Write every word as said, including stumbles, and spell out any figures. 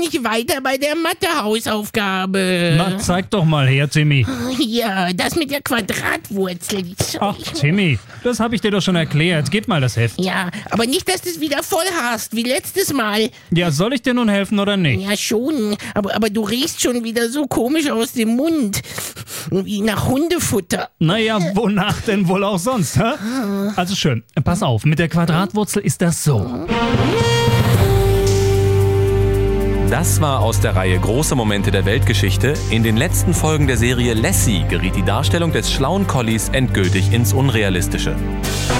nicht weiter bei der Mathe-Hausaufgabe. Na, zeig doch mal her, Timmy. Ja, das mit der Quadratwurzel. Ach, Timmy, das habe ich dir doch schon erklärt. Gib mal das Heft. Ja, aber nicht, dass du es wieder voll hast, wie letztes Mal. Ja, soll ich dir nun helfen oder nicht? Ja, schon. Aber, aber du riechst schon wieder so komisch aus dem Mund. Wie nach Hundefutter. Naja, wonach denn wohl auch sonst, hä? Also schön, pass auf, mit der Quadratwurzel ist das so. Das war aus der Reihe Große Momente der Weltgeschichte. In den letzten Folgen der Serie Lassie geriet die Darstellung des schlauen Collies endgültig ins Unrealistische.